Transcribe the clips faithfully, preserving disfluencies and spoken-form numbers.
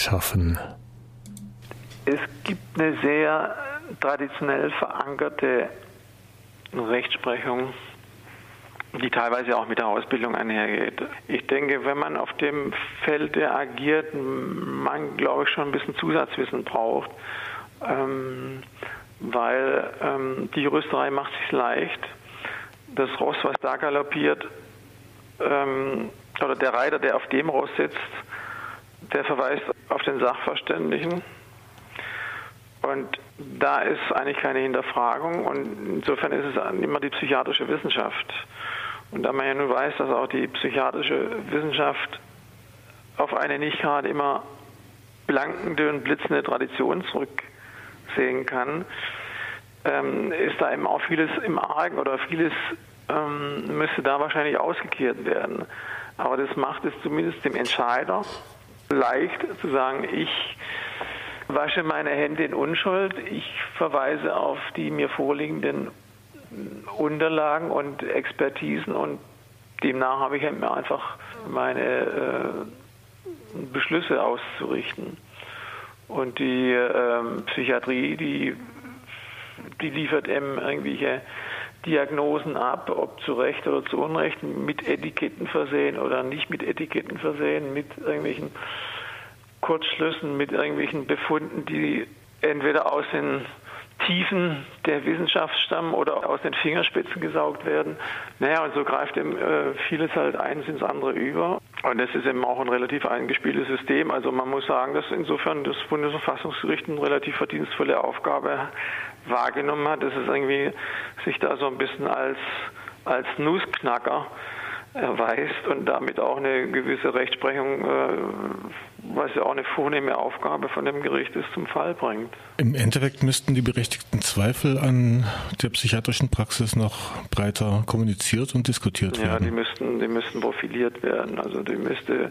schaffen? Es gibt eine sehr traditionell verankerte Rechtsprechung, die teilweise auch mit der Ausbildung einhergeht. Ich denke, wenn man auf dem Feld agiert, man, glaube ich, schon ein bisschen Zusatzwissen braucht, ähm, weil ähm, die Juristerei macht sich leicht. Das Ross, was da galoppiert, ähm, oder der Reiter, der auf dem Ross sitzt, der verweist auf den Sachverständigen. Und da ist eigentlich keine Hinterfragung. Und insofern ist es immer die psychiatrische Wissenschaft. Und da man ja nun weiß, dass auch die psychiatrische Wissenschaft auf eine nicht gerade immer blankende und blitzende Tradition zurücksehen kann, ähm, ist da eben auch vieles im Argen oder vieles ähm, müsste da wahrscheinlich ausgekehrt werden. Aber das macht es zumindest dem Entscheider leicht zu sagen, ich wasche meine Hände in Unschuld, ich verweise auf die mir vorliegenden Unterlagen und Expertisen und demnach habe ich mir einfach meine äh, Beschlüsse auszurichten. Und die äh, Psychiatrie, die, die liefert eben irgendwelche Diagnosen ab, ob zu Recht oder zu Unrecht, mit Etiketten versehen oder nicht mit Etiketten versehen, mit irgendwelchen Kurzschlüssen, mit irgendwelchen Befunden, die entweder aus den Tiefen der Wissenschaft stammen oder aus den Fingerspitzen gesaugt werden. Naja, und so greift eben äh, vieles halt eins ins andere über. Und das ist eben auch ein relativ eingespieltes System. Also man muss sagen, dass insofern das Bundesverfassungsgericht eine relativ verdienstvolle Aufgabe wahrgenommen hat. Dass es irgendwie sich da so ein bisschen als, als Nussknacker erweist und damit auch eine gewisse Rechtsprechung, was ja auch eine vornehme Aufgabe von dem Gericht ist, zum Fall bringt. Im Endeffekt müssten die berechtigten Zweifel an der psychiatrischen Praxis noch breiter kommuniziert und diskutiert werden. Ja, die müssten, die müssten profiliert werden. Also die müsste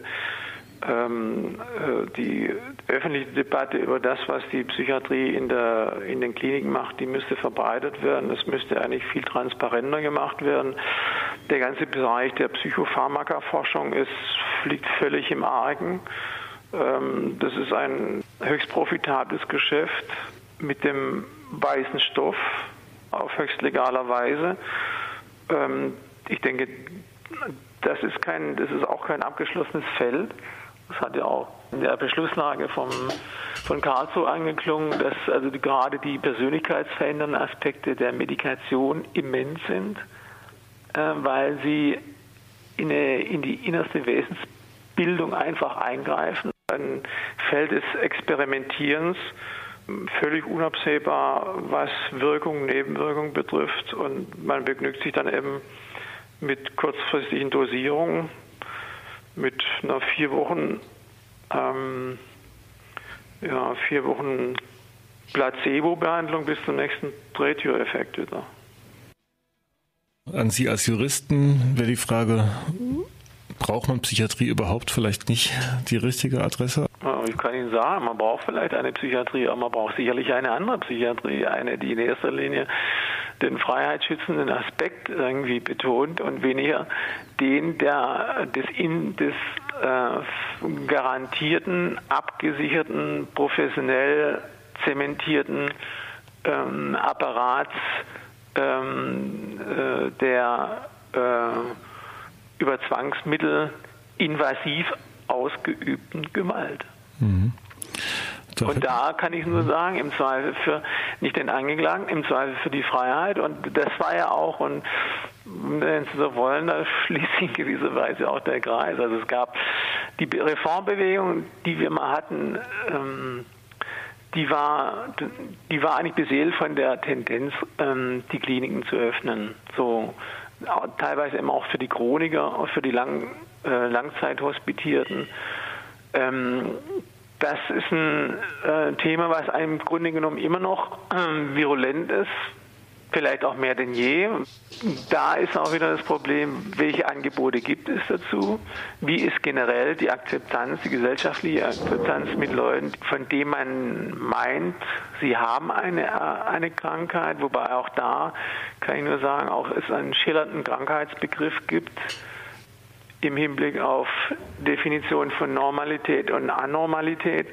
ähm, die öffentliche Debatte über das, was die Psychiatrie in der in den Kliniken macht, die müsste verbreitet werden. Es müsste eigentlich viel transparenter gemacht werden. Der ganze Bereich der Psychopharmaka-Forschung ist, liegt völlig im Argen. Ähm, das ist ein höchst profitables Geschäft mit dem weißen Stoff auf höchst legaler Weise. Ähm, ich denke, das ist kein, das ist auch kein abgeschlossenes Feld. Das hat ja auch in der Beschlusslage vom, von Karlsruhe angeklungen, dass also die, gerade die persönlichkeitsverändernden Aspekte der Medikation immens sind, äh, weil sie in, eine, in die innerste Wesensbildung einfach eingreifen. Ein Feld des Experimentierens, völlig unabsehbar, was Wirkung, Nebenwirkung betrifft. Und man begnügt sich dann eben mit kurzfristigen Dosierungen, mit einer vier Wochen, ähm, ja, vier Wochen Placebo-Behandlung bis zum nächsten Drehtüreffekt wieder. An Sie als Juristen wäre die Frage, braucht man Psychiatrie überhaupt? Vielleicht nicht die richtige Adresse? Ja, ich kann Ihnen sagen, man braucht vielleicht eine Psychiatrie, aber man braucht sicherlich eine andere Psychiatrie, eine, die in erster Linie den freiheitsschützenden Aspekt irgendwie betont und weniger den der des, in, des äh, garantierten, abgesicherten, professionell zementierten ähm, Apparats ähm, äh, der äh, über Zwangsmittel invasiv ausgeübten Gewalt. Mhm. Und da kann ich nur sagen, im Zweifel für nicht den Angeklagten, im Zweifel für die Freiheit. Und das war ja auch, und wenn Sie so wollen, da schließt sich in gewisser Weise auch der Kreis. Also es gab die Reformbewegung, die wir mal hatten, ähm, die war, die war eigentlich beseelt von der Tendenz, ähm, die Kliniken zu öffnen. So teilweise eben auch für die Chroniker, auch für die Lang, äh, Langzeithospitierten. Ähm, Das ist ein äh, Thema, was im Grunde genommen immer noch äh, virulent ist, vielleicht auch mehr denn je. Da ist auch wieder das Problem, welche Angebote gibt es dazu? Wie ist generell die Akzeptanz, die gesellschaftliche Akzeptanz mit Leuten, von denen man meint, sie haben eine, eine Krankheit, wobei auch da, kann ich nur sagen, auch es einen schillernden Krankheitsbegriff gibt, im Hinblick auf Definition von Normalität und Anormalität.